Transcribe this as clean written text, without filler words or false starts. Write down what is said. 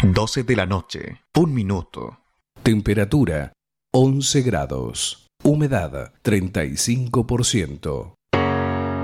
12 de la noche, 1 minuto. Temperatura 11 grados. Humedad 35%.